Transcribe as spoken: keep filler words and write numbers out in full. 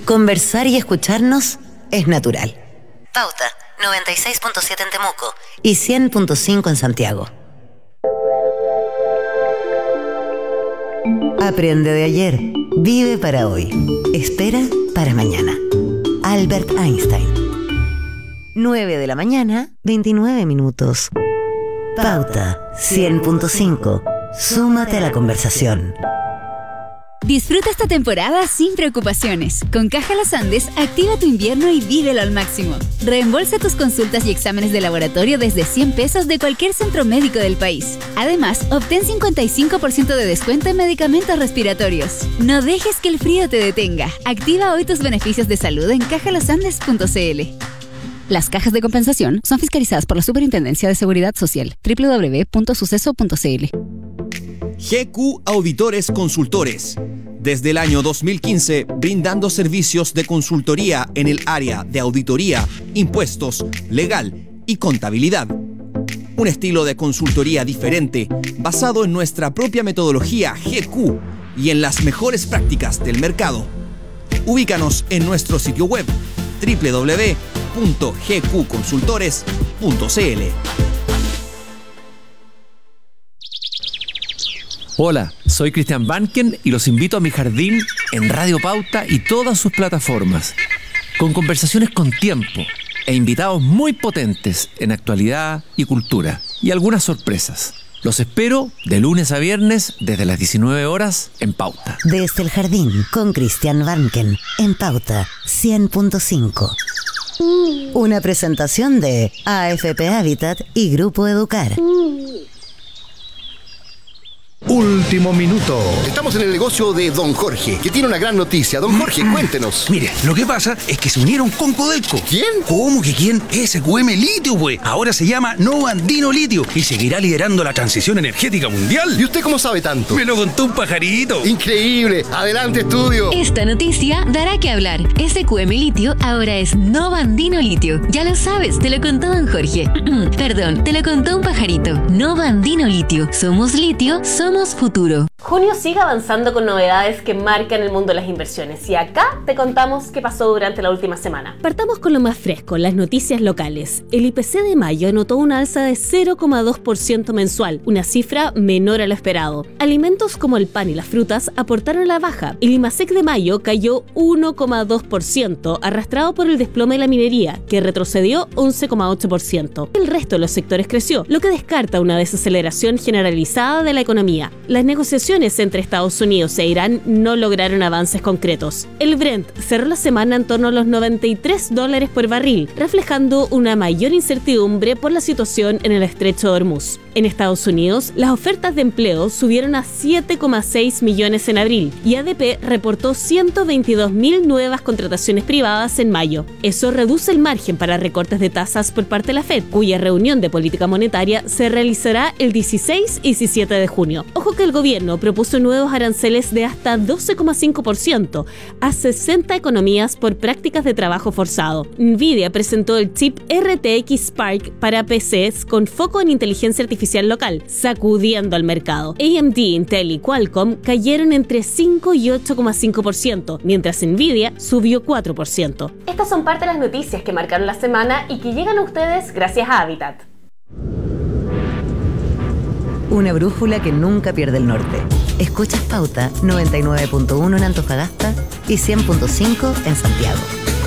Conversar y escucharnos es natural. Pauta noventa y seis punto siete en Temuco y cien punto cinco en Santiago. Aprende de ayer, vive para hoy, espera para mañana. Albert Einstein. nueve de la mañana, veintinueve minutos. Pauta cien punto cinco. Súmate a la conversación. Disfruta esta temporada sin preocupaciones. Con Caja Los Andes, activa tu invierno y vívelo al máximo. Reembolsa tus consultas y exámenes de laboratorio desde cien pesos de cualquier centro médico del país. Además, obtén cincuenta y cinco por ciento de descuento en medicamentos respiratorios. No dejes que el frío te detenga. Activa hoy tus beneficios de salud en caja los andes punto c l. Las cajas de compensación son fiscalizadas por la Superintendencia de Seguridad Social. doble u doble u doble u punto suceso punto c l. G Q Auditores Consultores. Desde el año dos mil quince, brindando servicios de consultoría en el área de auditoría, impuestos, legal y contabilidad. Un estilo de consultoría diferente, basado en nuestra propia metodología G Q y en las mejores prácticas del mercado. Ubícanos en nuestro sitio web doble u doble u doble u punto g q consultores punto c l. Hola, soy Cristian Banken y los invito a mi jardín en Radio Pauta y todas sus plataformas, con conversaciones con tiempo e invitados muy potentes en actualidad y cultura, y algunas sorpresas. Los espero de lunes a viernes desde las diecinueve horas en Pauta. Desde el jardín con Cristian Banken en Pauta cien punto cinco. Una presentación de A F P Habitat y Grupo Educar. Último minuto. Estamos en el negocio de Don Jorge, que tiene una gran noticia. Don Jorge, cuéntenos. Mire, lo que pasa es que se unieron con Codelco. ¿Quién? ¿Cómo que quién? S Q M Litio, pues. Ahora se llama Nova Andino Litio y seguirá liderando la transición energética mundial. ¿Y usted cómo sabe tanto? Me lo contó un pajarito. Increíble. Adelante, estudio. Esta noticia dará que hablar. S Q M Litio ahora es Nova Andino Litio. Ya lo sabes, te lo contó Don Jorge. Perdón, te lo contó un pajarito. Nova Andino Litio. Somos litio, somos futuro. Junio sigue avanzando con novedades que marcan el mundo de las inversiones y acá te contamos qué pasó durante la última semana. Partamos con lo más fresco, las noticias locales. El I P C de mayo anotó una alza de cero coma dos por ciento mensual, una cifra menor a lo esperado. Alimentos como el pan y las frutas aportaron a la baja. El IMASEC de mayo cayó uno coma dos por ciento, arrastrado por el desplome de la minería, que retrocedió once coma ocho por ciento. El resto de los sectores creció, lo que descarta una desaceleración generalizada de la economía. Las negociaciones entre Estados Unidos e Irán no lograron avances concretos. El Brent cerró la semana en torno a los noventa y tres dólares por barril, reflejando una mayor incertidumbre por la situación en el estrecho de Hormuz. En Estados Unidos, las ofertas de empleo subieron a siete coma seis millones en abril y A D P reportó ciento veintidós mil nuevas contrataciones privadas en mayo. Eso reduce el margen para recortes de tasas por parte de la Fed, cuya reunión de política monetaria se realizará el dieciséis y diecisiete de junio. Ojo que el gobierno propuso nuevos aranceles de hasta doce coma cinco por ciento a sesenta economías por prácticas de trabajo forzado. Nvidia presentó el chip R T X Spark para P Cs con foco en inteligencia artificial local, sacudiendo al mercado. A M D, Intel y Qualcomm cayeron entre cinco y ocho coma cinco por ciento, mientras Nvidia subió cuatro por ciento. Estas son parte de las noticias que marcaron la semana y que llegan a ustedes gracias a Habitat. Una brújula que nunca pierde el norte. Escuchas Pauta noventa y nueve punto uno en Antofagasta y cien punto cinco en Santiago.